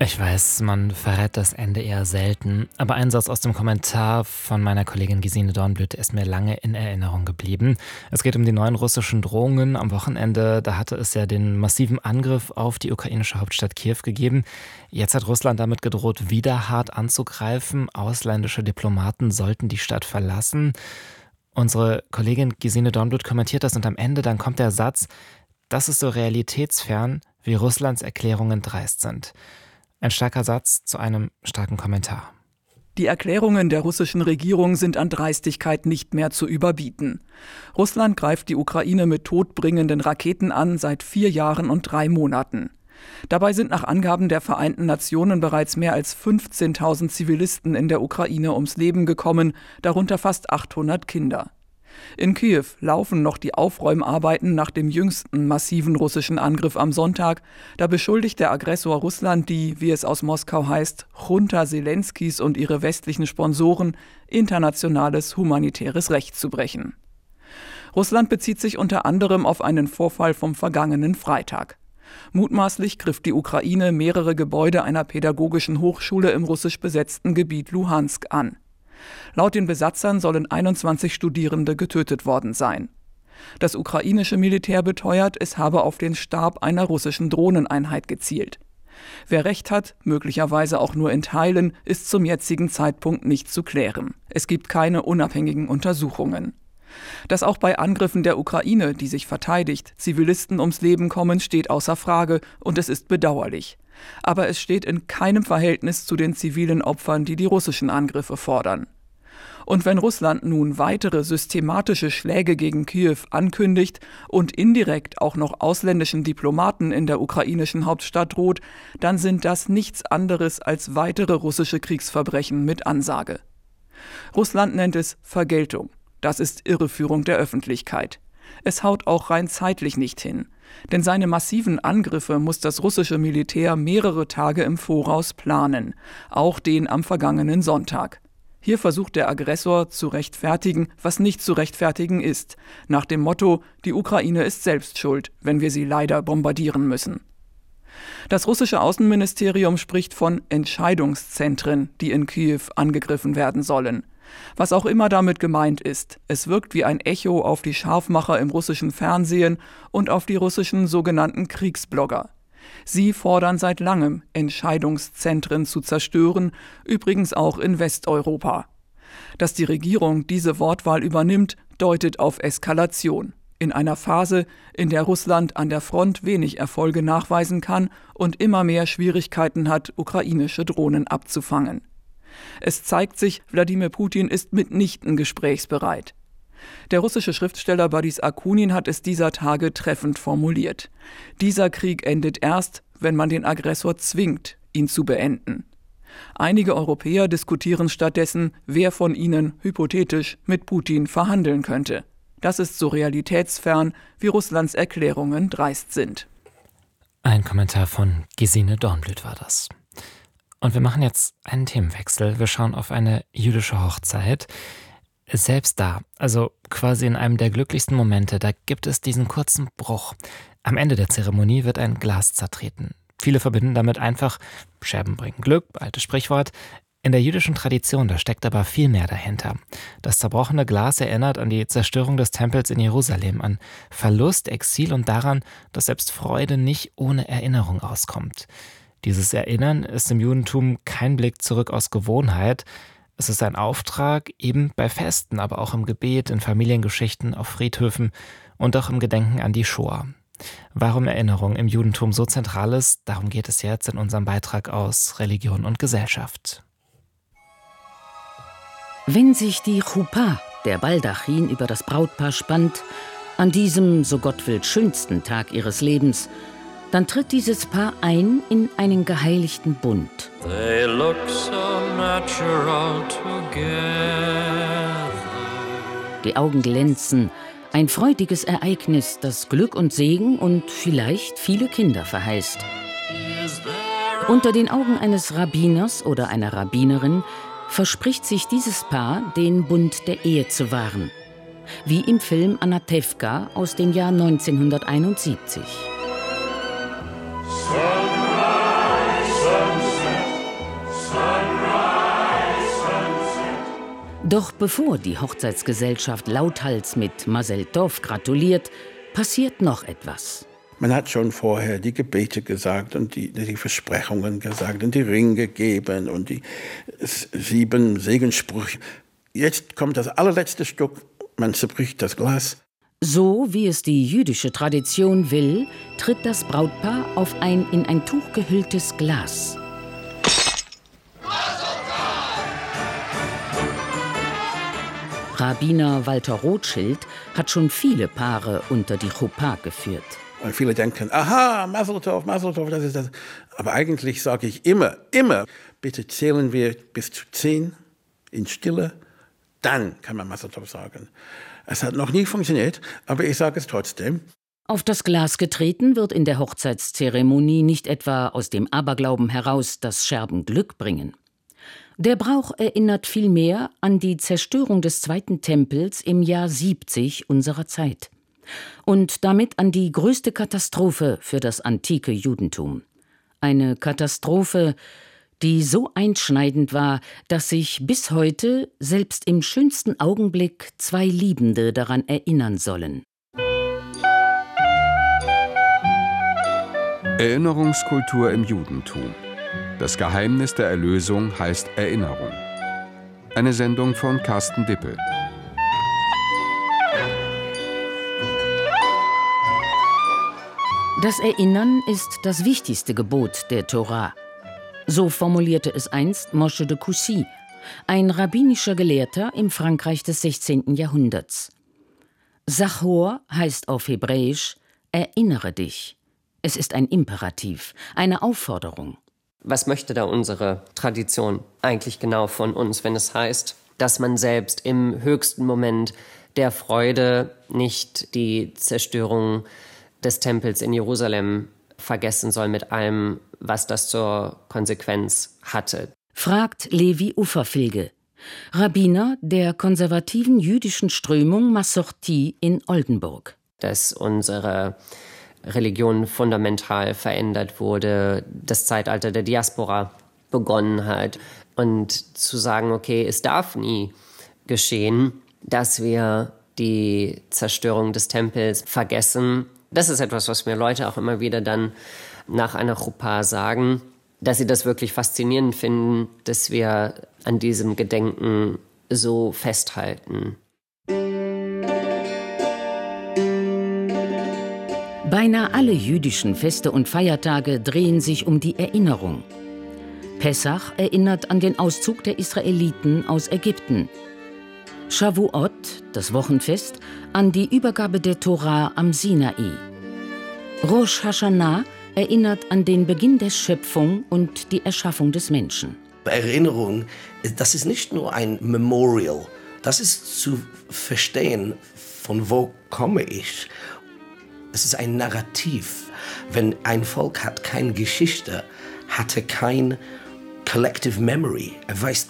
Ich weiß, man verrät das Ende eher selten, aber ein Satz aus dem Kommentar von meiner Kollegin Gesine Dornblüt ist mir lange in Erinnerung geblieben. Es geht um die neuen russischen Drohungen. Am Wochenende, da hatte es ja den massiven Angriff auf die ukrainische Hauptstadt Kiew gegeben. Jetzt hat Russland damit gedroht, wieder hart anzugreifen. Ausländische Diplomaten sollten die Stadt verlassen. Unsere Kollegin Gesine Dornblüt kommentiert das und am Ende dann kommt der Satz: Das ist so realitätsfern, wie Russlands Erklärungen dreist sind. Ein starker Satz zu einem starken Kommentar. Die Erklärungen der russischen Regierung sind an Dreistigkeit nicht mehr zu überbieten. Russland greift die Ukraine mit todbringenden Raketen an seit 4 Jahren und 3 Monaten. Dabei sind nach Angaben der Vereinten Nationen bereits mehr als 15.000 Zivilisten in der Ukraine ums Leben gekommen, darunter fast 800 Kinder. In Kiew laufen noch die Aufräumarbeiten nach dem jüngsten massiven russischen Angriff am Sonntag. Da beschuldigt der Aggressor Russland die, wie es aus Moskau heißt, Junta Selenskys und ihre westlichen Sponsoren, internationales humanitäres Recht zu brechen. Russland bezieht sich unter anderem auf einen Vorfall vom vergangenen Freitag. Mutmaßlich griff die Ukraine mehrere Gebäude einer pädagogischen Hochschule im russisch besetzten Gebiet Luhansk an. Laut den Besatzern sollen 21 Studierende getötet worden sein. Das ukrainische Militär beteuert, es habe auf den Stab einer russischen Drohneneinheit gezielt. Wer Recht hat, möglicherweise auch nur in Teilen, ist zum jetzigen Zeitpunkt nicht zu klären. Es gibt keine unabhängigen Untersuchungen. Dass auch bei Angriffen der Ukraine, die sich verteidigt, Zivilisten ums Leben kommen, steht außer Frage und es ist bedauerlich. Aber es steht in keinem Verhältnis zu den zivilen Opfern, die die russischen Angriffe fordern. Und wenn Russland nun weitere systematische Schläge gegen Kiew ankündigt und indirekt auch noch ausländischen Diplomaten in der ukrainischen Hauptstadt droht, dann sind das nichts anderes als weitere russische Kriegsverbrechen mit Ansage. Russland nennt es Vergeltung. Das ist Irreführung der Öffentlichkeit. Es haut auch rein zeitlich nicht hin. Denn seine massiven Angriffe muss das russische Militär mehrere Tage im Voraus planen. Auch den am vergangenen Sonntag. Hier versucht der Aggressor zu rechtfertigen, was nicht zu rechtfertigen ist. Nach dem Motto, die Ukraine ist selbst schuld, wenn wir sie leider bombardieren müssen. Das russische Außenministerium spricht von Entscheidungszentren, die in Kiew angegriffen werden sollen. Was auch immer damit gemeint ist, es wirkt wie ein Echo auf die Scharfmacher im russischen Fernsehen und auf die russischen sogenannten Kriegsblogger. Sie fordern seit langem, Entscheidungszentren zu zerstören, übrigens auch in Westeuropa. Dass die Regierung diese Wortwahl übernimmt, deutet auf Eskalation. In einer Phase, in der Russland an der Front wenig Erfolge nachweisen kann und immer mehr Schwierigkeiten hat, ukrainische Drohnen abzufangen. Es zeigt sich, Wladimir Putin ist mitnichten gesprächsbereit. Der russische Schriftsteller Boris Akunin hat es dieser Tage treffend formuliert. Dieser Krieg endet erst, wenn man den Aggressor zwingt, ihn zu beenden. Einige Europäer diskutieren stattdessen, wer von ihnen hypothetisch mit Putin verhandeln könnte. Das ist so realitätsfern, wie Russlands Erklärungen dreist sind. Ein Kommentar von Gesine Dornblüt war das. Und wir machen jetzt einen Themenwechsel. Wir schauen auf eine jüdische Hochzeit. Selbst da, also quasi in einem der glücklichsten Momente, da gibt es diesen kurzen Bruch. Am Ende der Zeremonie wird ein Glas zertreten. Viele verbinden damit einfach, Scherben bringen Glück, altes Sprichwort. In der jüdischen Tradition, da steckt aber viel mehr dahinter. Das zerbrochene Glas erinnert an die Zerstörung des Tempels in Jerusalem, an Verlust, Exil und daran, dass selbst Freude nicht ohne Erinnerung auskommt. Dieses Erinnern ist im Judentum kein Blick zurück aus Gewohnheit. Es ist ein Auftrag, eben bei Festen, aber auch im Gebet, in Familiengeschichten, auf Friedhöfen und auch im Gedenken an die Shoah. Warum Erinnerung im Judentum so zentral ist, darum geht es jetzt in unserem Beitrag aus Religion und Gesellschaft. Wenn sich die Chuppah, der Baldachin, über das Brautpaar spannt, an diesem, so Gott will, schönsten Tag ihres Lebens, dann tritt dieses Paar ein in einen geheiligten Bund. They look so natural together. Die Augen glänzen, ein freudiges Ereignis, das Glück und Segen und vielleicht viele Kinder verheißt. Unter den Augen eines Rabbiners oder einer Rabbinerin verspricht sich dieses Paar, den Bund der Ehe zu wahren. Wie im Film Anatevka aus dem Jahr 1971. So nice and Doch bevor die Hochzeitsgesellschaft lauthals mit Mazel Tov gratuliert, passiert noch etwas. Man hat schon vorher die Gebete gesagt und die Versprechungen gesagt und die Ringe gegeben und die 7 Segenssprüche. Jetzt kommt das allerletzte Stück, man zerbricht das Glas. So wie es die jüdische Tradition will, tritt das Brautpaar auf ein in ein Tuch gehülltes Glas. Rabbiner Walter Rothschild hat schon viele Paare unter die Chuppah geführt. Und viele denken, aha, Mazel Tov, das ist das. Aber eigentlich sage ich immer, bitte zählen wir bis zu 10 in Stille, dann kann man Mazel Tov sagen. Es hat noch nie funktioniert, aber ich sage es trotzdem. Auf das Glas getreten wird in der Hochzeitszeremonie nicht etwa aus dem Aberglauben heraus, dass Scherben Glück bringen. Der Brauch erinnert vielmehr an die Zerstörung des Zweiten Tempels im Jahr 70 unserer Zeit. Und damit an die größte Katastrophe für das antike Judentum. Eine Katastrophe, die so einschneidend war, dass sich bis heute, selbst im schönsten Augenblick, 2 Liebende daran erinnern sollen. Erinnerungskultur im Judentum. Das Geheimnis der Erlösung heißt Erinnerung. Eine Sendung von Carsten Dippel. Das Erinnern ist das wichtigste Gebot der Tora. So formulierte es einst Moshe de Coucy, ein rabbinischer Gelehrter im Frankreich des 16. Jahrhunderts. Zachor heißt auf Hebräisch erinnere dich. Es ist ein Imperativ, eine Aufforderung. Was möchte da unsere Tradition eigentlich genau von uns, wenn es heißt, dass man selbst im höchsten Moment der Freude nicht die Zerstörung des Tempels in Jerusalem vergessen soll mit allem, was das zur Konsequenz hatte? Fragt Levi Uferfilge, Rabbiner der konservativen jüdischen Strömung Massorti in Oldenburg. Dass unsere Religion fundamental verändert wurde, das Zeitalter der Diaspora begonnen hat. Und zu sagen, okay, es darf nie geschehen, dass wir die Zerstörung des Tempels vergessen. Das ist etwas, was mir Leute auch immer wieder dann nach einer Chuppah sagen, dass sie das wirklich faszinierend finden, dass wir an diesem Gedenken so festhalten. Beinahe alle jüdischen Feste und Feiertage drehen sich um die Erinnerung. Pessach erinnert an den Auszug der Israeliten aus Ägypten. Shavuot, das Wochenfest, an die Übergabe der Tora am Sinai. Rosh Hashanah erinnert an den Beginn der Schöpfung und die Erschaffung des Menschen. Erinnerung, das ist nicht nur ein Memorial, das ist zu verstehen, von wo komme ich. Es ist ein Narrativ. Wenn ein Volk hat keine Geschichte, hatte kein Collective Memory. Er weiß